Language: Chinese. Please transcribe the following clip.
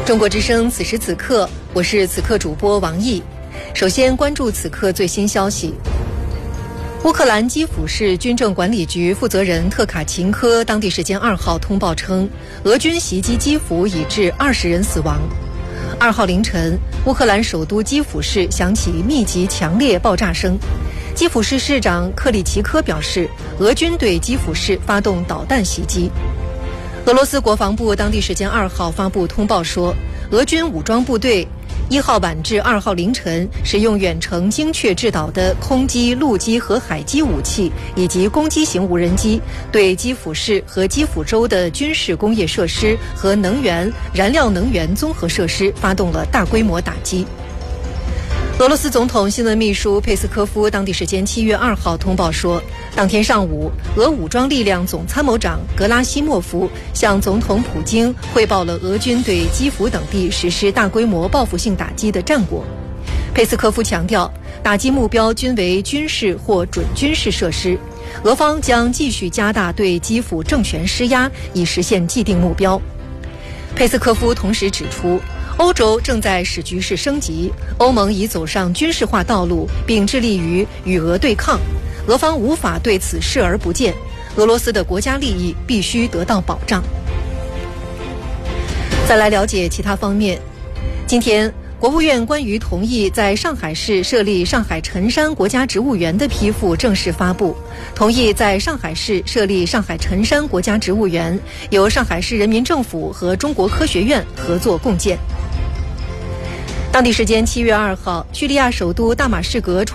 中国之声此时此刻，我是此刻主播王毅。首先关注此刻最新消息。乌克兰基辅市军政管理局负责人特卡琴科当地时间2号通报称，俄军袭击基辅已致20人死亡。2号凌晨，乌克兰首都基辅市响起密集强烈爆炸声。基辅市市长克里奇科表示，俄军对基辅市发动导弹袭击。俄罗斯国防部当地时间2号发布通报说，俄军武装部队1号晚至2号凌晨使用远程精确制导的空机、陆基和海基武器以及攻击型无人机，对基辅市和基辅州的军事工业设施和燃料能源综合设施发动了大规模打击。俄罗斯总统新闻秘书佩斯科夫当地时间7月2号通报说，当天上午，俄武装力量总参谋长格拉西莫夫向总统普京汇报了俄军对基辅等地实施大规模报复性打击的战果。佩斯科夫强调，打击目标均为军事或准军事设施，俄方将继续加大对基辅政权施压，以实现既定目标。佩斯科夫同时指出，欧洲正在使局势升级，欧盟已走上军事化道路，并致力于与俄对抗。俄方无法对此视而不见，俄罗斯的国家利益必须得到保障。再来了解其他方面。今天，国务院关于同意在上海市设立上海辰山国家植物园的批复正式发布，同意在上海市设立上海辰山国家植物园，由上海市人民政府和中国科学院合作共建。当地时间7月2号，叙利亚首都大马士革